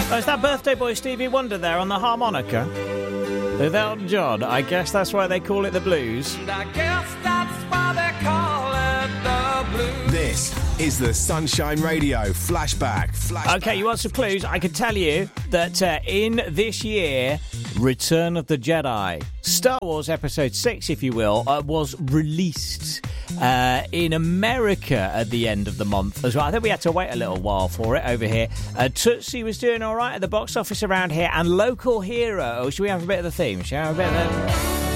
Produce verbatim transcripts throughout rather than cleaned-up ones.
Oh, is that birthday boy Stevie Wonder there on the harmonica? With Elton John, I guess that's why they call it the blues. I guess that's why they call it the blues. This is the Sunshine Radio Flashback. Flashback. Okay, you want some clues? I can tell you that uh, in this year, Return of the Jedi, Star Wars Episode six, if you will, uh, was released uh, in America at the end of the month as well. I think we had to wait a little while for it over here. Uh, Tootsie was doing all right at the box office around here, and Local Hero. Should we have a bit of the theme? Shall we have a bit of the...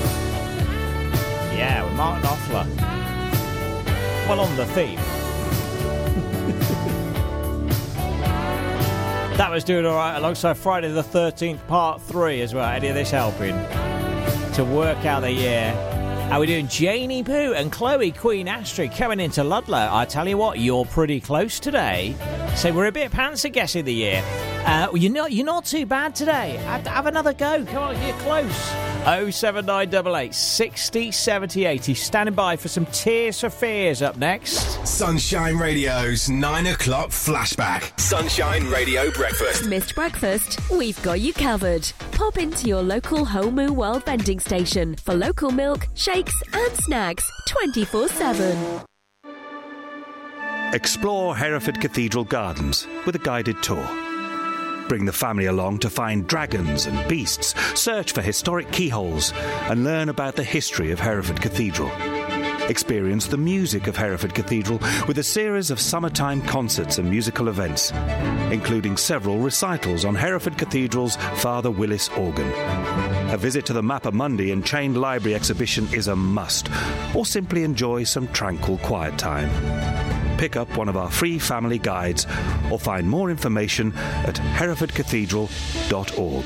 Yeah, with Martin Offler. Well, on the theme. That was doing all right alongside Friday the thirteenth Part three as well. Any of this helping to work out the year. And we're doing Janie Poo and Chloe Queen Astrid coming into Ludlow. I tell you what, you're pretty close today. So we're a bit pants at guessing the year. Uh, well, you're not, you're not too bad today. Have, have another go. Come on, you're close. oh seven nine eight eight, sixty, seventy, eighty. Standing by for some Tears for Fears up next. Sunshine Radio's nine o'clock flashback. Sunshine Radio Breakfast. Missed breakfast? We've got you covered. Pop into your local Whole Moo World vending station for local milk, shakes and snacks twenty-four seven. Explore Hereford Cathedral Gardens with a guided tour. Bring the family along to find dragons and beasts, search for historic keyholes, and learn about the history of Hereford Cathedral. Experience the music of Hereford Cathedral with a series of summertime concerts and musical events, including several recitals on Hereford Cathedral's Father Willis organ. A visit to the Mappa Mundi and Chained Library exhibition is a must, or simply enjoy some tranquil quiet time. Pick up one of our free family guides or find more information at hereford cathedral dot org.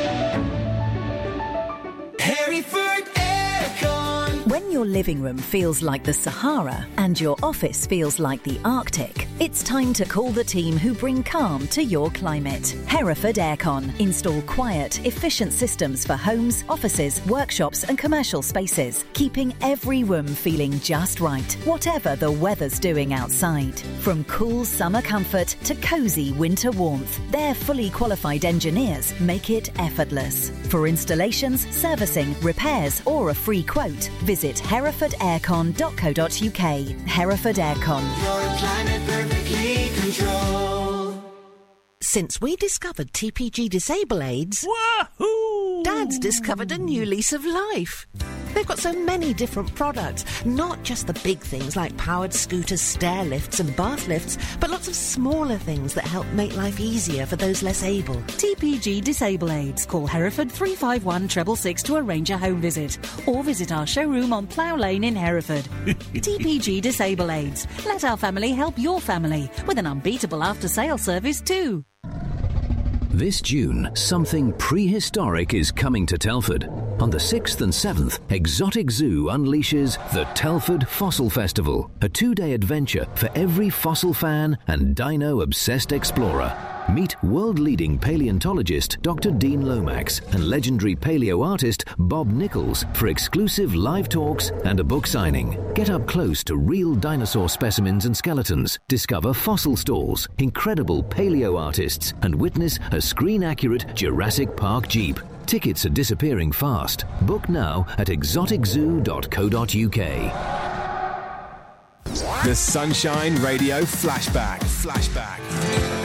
When your living room feels like the Sahara and your office feels like the Arctic, it's time to call the team who bring calm to your climate. Hereford Aircon. Install quiet, efficient systems for homes, offices, workshops and commercial spaces, keeping every room feeling just right, whatever the weather's doing outside. From cool summer comfort to cosy winter warmth, their fully qualified engineers make it effortless. For installations, servicing, repairs or a free quote, visit hereford aircon dot co dot uk. Hereford Aircon. Your climate perfectly controlled. Since we discovered T P G Disable Aids, Wahoo! Dad's discovered a new lease of life. They've got so many different products, not just the big things like powered scooters, stair lifts and bath lifts, but lots of smaller things that help make life easier for those less able. T P G Disable Aids. Call Hereford three five one six six six to arrange a home visit, or visit our showroom on Plough Lane in Hereford. T P G Disable Aids. Let our family help your family with an unbeatable after-sale service too. This June, something prehistoric is coming to Telford. On the sixth and seventh, Exotic Zoo unleashes the Telford Fossil Festival, a two-day adventure for every fossil fan and dino-obsessed explorer. Meet world-leading paleontologist Doctor Dean Lomax and legendary paleo artist Bob Nichols for exclusive live talks and a book signing. Get up close to real dinosaur specimens and skeletons, discover fossil stalls, incredible paleo artists, and witness a screen-accurate Jurassic Park Jeep. Tickets are disappearing fast. Book now at exotic zoo dot co dot uk. The Sunshine Radio Flashback. Flashback.